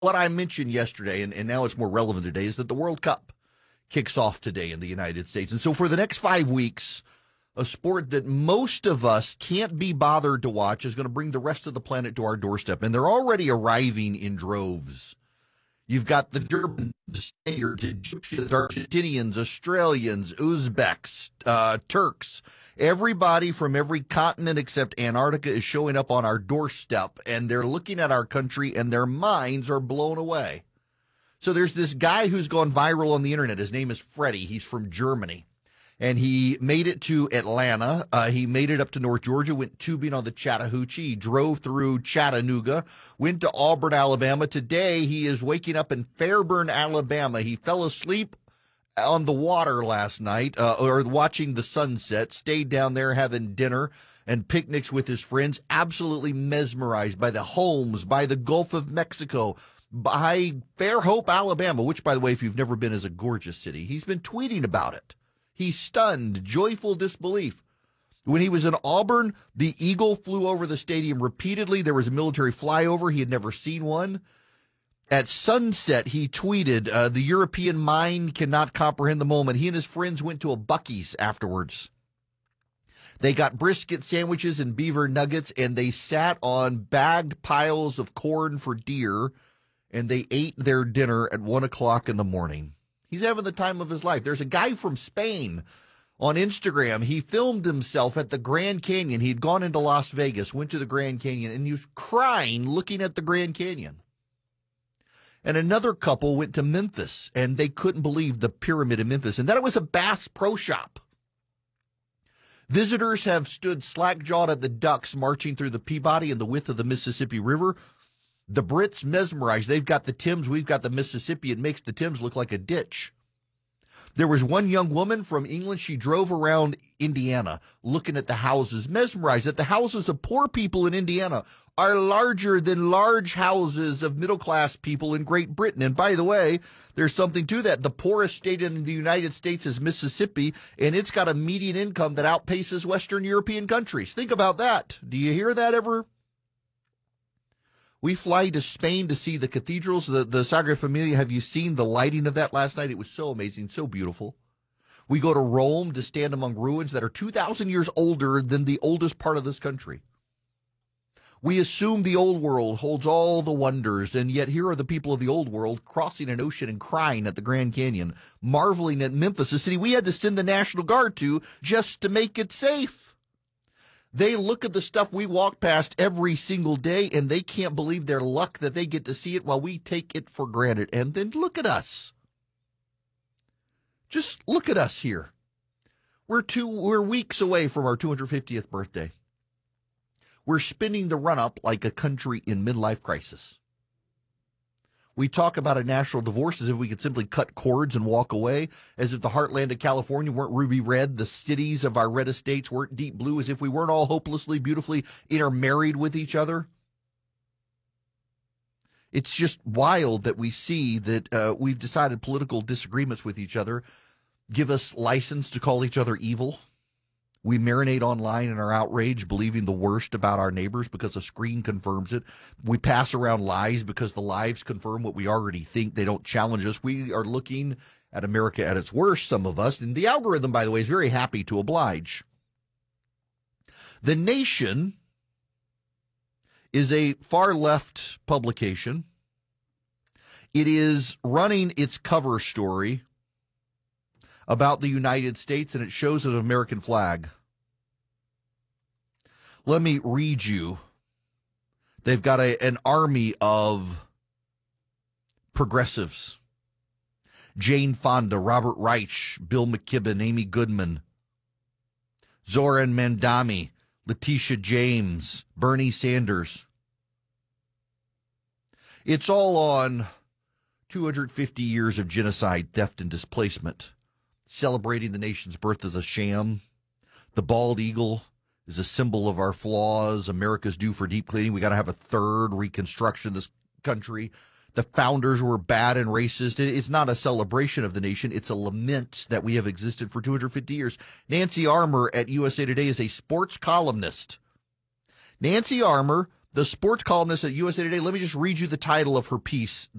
what I mentioned yesterday, and now it's more relevant today, is that the World Cup kicks off today in the United States. And so for the next 5 weeks, a sport that most of us can't be bothered to watch is going to bring the rest of the planet to our doorstep. And they're already arriving in droves. You've got the Germans, the Spaniards, Egyptians, Argentinians, Australians, Uzbeks, Turks. Everybody from every continent except Antarctica is showing up on our doorstep, and they're looking at our country, and their minds are blown away. So there's this guy who's gone viral on the internet. His name is Freddie. He's from Germany. And he made it to Atlanta. He made it up to North Georgia, went tubing on the Chattahoochee. He drove through Chattanooga, went to Auburn, Alabama. Today, he is waking up in Fairburn, Alabama. He fell asleep on the water last night, or watching the sunset, stayed down there having dinner and picnics with his friends, absolutely mesmerized by the homes, by the Gulf of Mexico, by Fairhope, Alabama, which, by the way, if you've never been, is a gorgeous city. He's been tweeting about it. He's stunned, joyful disbelief. When he was in Auburn, the Eagle flew over the stadium repeatedly. There was a military flyover. He had never seen one. At sunset, he tweeted, the European mind cannot comprehend the moment. He and his friends went to a Buc-ee's afterwards. They got brisket sandwiches and beaver nuggets, and they sat on bagged piles of corn for deer, and they ate their dinner at 1 o'clock in the morning. He's having the time of his life. There's a guy from Spain on Instagram. He filmed himself at the Grand Canyon. He'd gone into Las Vegas, went to the Grand Canyon, and he was crying looking at the Grand Canyon. And another couple went to Memphis, and they couldn't believe the pyramid in Memphis. And then it was a Bass Pro Shop. Visitors have stood slack-jawed at the ducks marching through the Peabody and the width of the Mississippi River. The Brits mesmerized. They've got the Thames. We've got the Mississippi. It makes the Thames look like a ditch. There was one young woman from England. She drove around Indiana looking at the houses, mesmerized that the houses of poor people in Indiana are larger than large houses of middle-class people in Great Britain. And by the way, there's something to that. The poorest state in the United States is Mississippi, and it's got a median income that outpaces Western European countries. Think about that. Do you hear that ever? We fly to Spain to see the cathedrals, the Sagrada Familia. Have you seen the lighting of that last night? It was so amazing, so beautiful. We go to Rome to stand among ruins that are 2,000 years older than the oldest part of this country. We assume the old world holds all the wonders, and yet here are the people of the old world crossing an ocean and crying at the Grand Canyon, marveling at Memphis, a city we had to send the National Guard to just to make it safe. They look at the stuff we walk past every single day, and they can't believe their luck that they get to see it while we take it for granted. And then look at us. Just look at us here. We're weeks away from our 250th birthday. We're spinning the run-up like a country in midlife crisis. We talk about a national divorce as if we could simply cut cords and walk away, as if the heartland of California weren't ruby red, the cities of our red estates weren't deep blue, as if we weren't all hopelessly, beautifully intermarried with each other. It's just wild that we see that we've decided political disagreements with each other give us license to call each other evil. We marinate online in our outrage, believing the worst about our neighbors because a screen confirms it. We pass around lies because the lies confirm what we already think. They don't challenge us. We are looking at America at its worst, some of us. And the algorithm, by the way, is very happy to oblige. The Nation is a far-left publication. It is running its cover story about the United States, and it shows an American flag. Let me read you. They've got an army of progressives. Jane Fonda, Robert Reich, Bill McKibben, Amy Goodman, Zoran Mandami, Letitia James, Bernie Sanders. It's all on 250 years of genocide, theft, and displacement. Celebrating the nation's birth as a sham. The bald eagle is a symbol of our flaws. America's due for deep cleaning. We got to have a third reconstruction of this country. The founders were bad and racist. It's not a celebration of the nation. It's a lament that we have existed for 250 years. Nancy Armour at USA Today is a sports columnist. Nancy Armour the sports columnist at USA Today. Let me just read you the title of her piece